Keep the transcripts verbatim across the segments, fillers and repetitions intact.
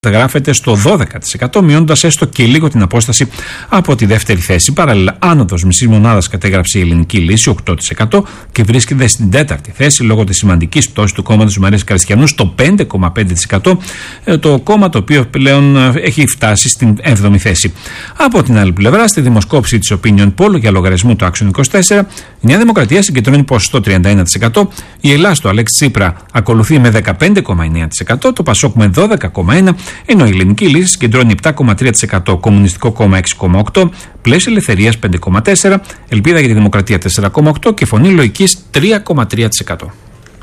γράφεται στο δώδεκα τοις εκατό, μειώνοντας έστω και λίγο την απόσταση από τη δεύτερη θέση. Παράλληλα, άνοδος μισής μονάδας κατέγραψε η Ελληνική Λύση, οκτώ τοις εκατό, και βρίσκεται στην τέταρτη θέση λόγω της σημαντικής πτώσης του κόμματος Μαρίας Καριστιανού στο πέντε κόμμα πέντε τοις εκατό, το κόμμα το οποίο πλέον έχει φτάσει στην έβδομη θέση. Από την άλλη πλευρά, στη δημοσκόπηση της Opinion Poll για λογαριασμό του Action είκοσι τέσσερα, η Νέα Δημοκρατία συγκεντρώνει ποσοστό τριάντα ένα τοις εκατό, η Ελλάδα του Αλέξη Τσίπρα ακολουθεί με δεκαπέντε κόμμα εννέα τοις εκατό, το Πασόκ με δώδεκα κόμμα ένα τοις εκατό, ενώ η Ελληνική Λύση συγκεντρώνει επτά κόμμα τρία τοις εκατό, Κομμουνιστικό Κόμμα έξι κόμμα οκτώ τοις εκατό, Πλαίσιο Ελευθερίας πέντε κόμμα τέσσερα τοις εκατό, Ελπίδα για τη Δημοκρατία τέσσερα κόμμα οκτώ τοις εκατό και Φωνή Λογικής τρία κόμμα τρία τοις εκατό.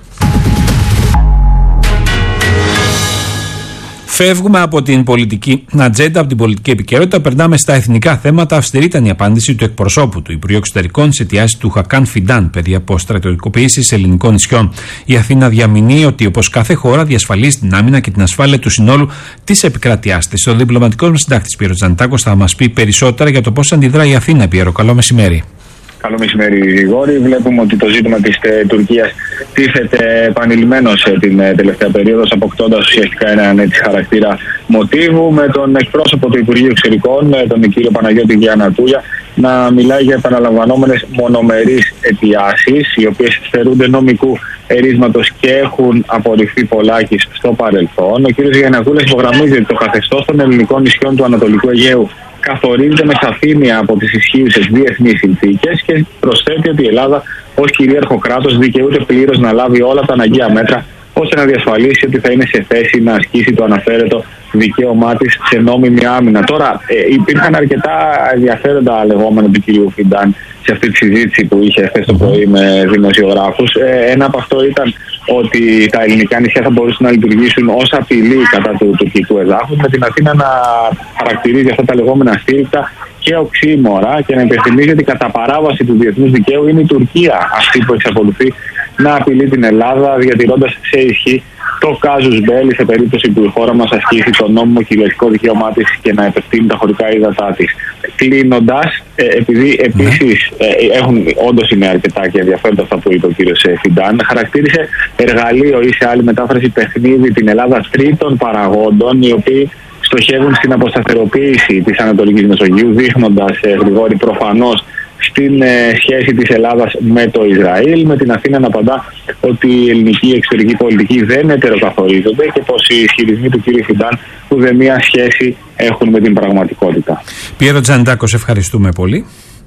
Φεύγουμε από την πολιτική ατζέντα, από την πολιτική επικαιρότητα, περνάμε στα εθνικά θέματα. Αυστηρή ήταν η απάντηση του εκπροσώπου του Υπουργείου Εξωτερικών σε αιτιάσεις του Χακάν Φιντάν περί αποστρατιωτικοποίησης ελληνικών νησιών. Η Αθήνα διαμηνύει ότι όπως κάθε χώρα διασφαλίζει την άμυνα και την ασφάλεια του συνόλου της επικράτειάς της. Ο διπλωματικός μας συντάκτης Πίερος Τζανετάκος θα μας πει περισσότερα για το πώς αντιδράει η Αθήνα. Πιέρο, καλό μεσημέρι. Καλό μεσημέρι, Γρηγόρη. Βλέπουμε ότι το ζήτημα της ε, Τουρκίας τίθεται επανειλημμένως ε, την ε, τελευταία περίοδο, αποκτώντας ουσιαστικά έναν έτσι χαρακτήρα μοτίβου, με τον εκπρόσωπο του Υπουργείου Εξωτερικών, ε, τον κύριο Παναγιώτη Γιαννατούλια, να μιλάει για επαναλαμβανόμενες μονομερείς αιτιάσεις, οι οποίες στερούνται νομικού ερίσματος και έχουν απορριφθεί πολλάκις στο παρελθόν. Ο κύριος Γιαννατούλιας υπογραμμίζει ότι το καθεστώς των ελληνικών νησιών του Ανατολικού Αιγαίου καθορίζεται με σαφήνεια από τις ισχύουσες διεθνείς συνθήκες και προσθέτει ότι η Ελλάδα ως κυρίαρχο κράτος δικαιούται πλήρως να λάβει όλα τα αναγκαία μέτρα ώστε να διασφαλίσει ότι θα είναι σε θέση να ασκήσει το αναφέρετο δικαίωμά της σε νόμιμη άμυνα. Τώρα, ε, υπήρχαν αρκετά ενδιαφέροντα λεγόμενα του κυρίου Φιντάν σε αυτή τη συζήτηση που είχε χθες το πρωί με δημοσιογράφους. Ε, ένα από αυτό ήταν ότι τα ελληνικά νησιά θα μπορούσαν να λειτουργήσουν ως απειλή κατά του τουρκικού εδάφους, με την Αθήνα να χαρακτηρίζει αυτά τα λεγόμενα αστήρικτα και οξύμορα και να υπενθυμίζει ότι κατά παράβαση του διεθνούς δικαίου είναι η Τουρκία αυτή που εξακολουθεί να απειλεί την Ελλάδα, διατηρώντας σε ισχύ το casus belli σε περίπτωση που η χώρα μας ασκήσει το νόμιμο κυριαρχικό δικαίωμά της και να επεκτείνει τα χωρικά ύδατά της. Κλείνοντας, ε, επειδή επίσης ε, έχουν, όντως είναι αρκετά και ενδιαφέροντα αυτά που είπε ο κύριος Φιντάν, χαρακτήρισε εργαλείο ή σε άλλη μετάφραση παιχνίδι την Ελλάδα τρίτων παραγόντων, οι οποίοι στοχεύουν στην αποσταθεροποίηση της Ανατολικής Μεσογείου, δείχνοντας, ε, Γρηγόρη, προφανώς στην ε, σχέση της Ελλάδας με το Ισραήλ, με την Αθήνα να απαντά ότι η ελληνική εξωτερική πολιτική δεν ετεροκαθορίζονται και πως οι ισχυρισμοί του κ. Φιντάν ουδέμια σχέση έχουν με την πραγματικότητα. Πιέρο Τζανετάκο, ευχαριστούμε πολύ.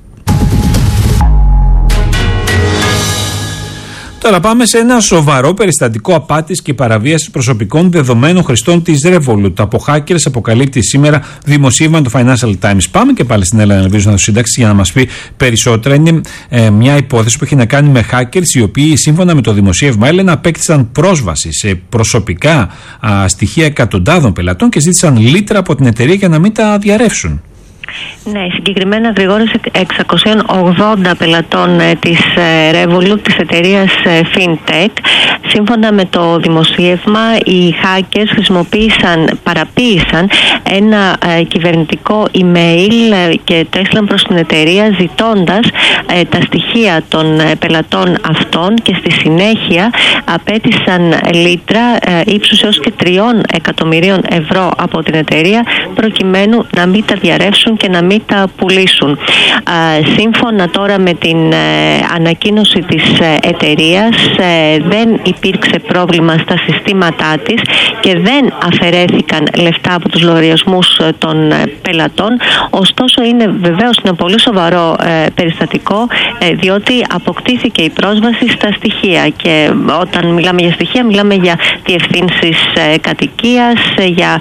Τώρα πάμε σε ένα σοβαρό περιστατικό απάτης και παραβίασης προσωπικών δεδομένων χρηστών της Revolut. Από hackers αποκαλύπτει σήμερα δημοσίευμα του Financial Times. Πάμε και πάλι στην Έλενα Νεβίζου, σύνταξη, για να μας πει περισσότερα. Είναι ε, μια υπόθεση που έχει να κάνει με hackers, οι οποίοι σύμφωνα με το δημοσίευμα, Έλενα, απέκτησαν πρόσβαση σε προσωπικά α, στοιχεία εκατοντάδων πελατών και ζήτησαν λίτρα από την εταιρεία για να μην τα διαρρεύσουν. Ναι, συγκεκριμένα, Γρηγόρη, εξακόσια ογδόντα πελατών ε, της ε, Revolut, της εταιρείας ε, FinTech. Σύμφωνα με το δημοσίευμα, οι hackers χρησιμοποίησαν, παραποίησαν ένα ε, κυβερνητικό email ε, και το έστειλαν προς την εταιρεία ζητώντας ε, τα στοιχεία των ε, πελατών αυτών και στη συνέχεια απέτησαν λίτρα ε, ύψους έως και τριών εκατομμυρίων ευρώ από την εταιρεία προκειμένου να μην τα διαρρεύσουν και να μην τα πουλήσουν. Σύμφωνα τώρα με την ανακοίνωση της εταιρείας, δεν υπήρξε πρόβλημα στα συστήματά της και δεν αφαιρέθηκαν λεφτά από τους λογαριασμούς των πελατών. Ωστόσο, είναι βεβαίως ένα πολύ σοβαρό περιστατικό, διότι αποκτήθηκε η πρόσβαση στα στοιχεία και όταν μιλάμε για στοιχεία μιλάμε για διευθύνσεις κατοικίας, για,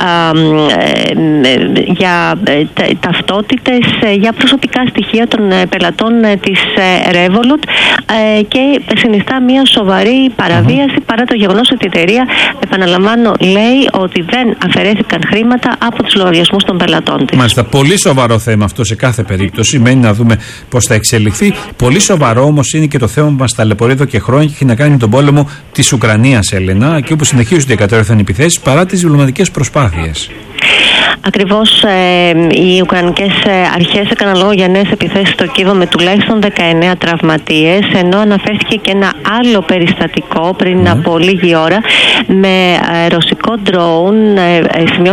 για ταυτότητες, για προσωπικά στοιχεία των πελατών της Revolut και συνιστά μια σοβαρή παραβίαση mm-hmm. παρά το γεγονός ότι η εταιρεία, επαναλαμβάνω, λέει ότι δεν αφαιρέθηκαν χρήματα από τους λογαριασμούς των πελατών της. Μάλιστα, πολύ σοβαρό θέμα αυτό σε κάθε περίπτωση. Μένει να δούμε πώς θα εξελιχθεί. Πολύ σοβαρό όμως είναι και το θέμα που μας ταλαιπωρεί εδώ και χρόνια και έχει να κάνει με τον πόλεμο της Ουκρανίας, Έλενα, εκεί όπου συνεχίζονται οι κατέρωθεν επιθέσεις παρά τις διπλωματικές προσπάθειες. Ακριβώς ε, οι Ουκρανικές αρχές έκαναν λόγο για νέες επιθέσεις στο Κίεβο με τουλάχιστον δεκαεννέα τραυματίες, ενώ αναφέρθηκε και ένα άλλο περιστατικό πριν mm. από λίγη ώρα με ε, ρωσικό ντρόουν. Ε,